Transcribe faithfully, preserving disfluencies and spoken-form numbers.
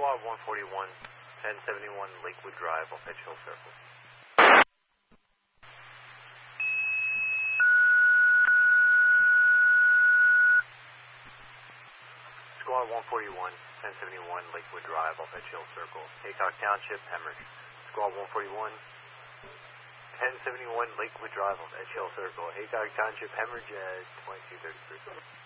Squad one forty-one, ten seventy-one Lakewood Drive off Edge Hill Circle. Squad one forty-one, ten seventy-one Lakewood Drive off Edge Hill Circle. Haycock Township, Hemorrhage. Squad one forty-one, ten seventy-one Lakewood Drive off Edge Hill Circle. Haycock Township, Hemorrhage at twenty-two thirty-three.